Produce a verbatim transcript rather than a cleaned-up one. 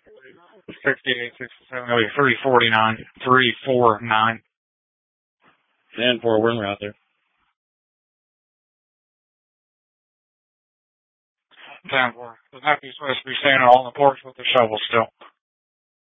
sixty-eight, sixty-seven, it'll be three forty-nine. three forty-nine. ten four, we're out there. ten four. The nephew's supposed to be standing on the porch with the shovel still.